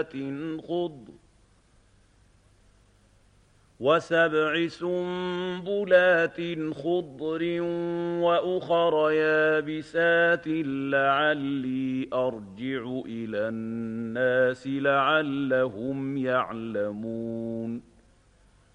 خضر وسبع سنبلات خضر وأخر يابسات لعلي أرجع إلى الناس لعلهم يعلمون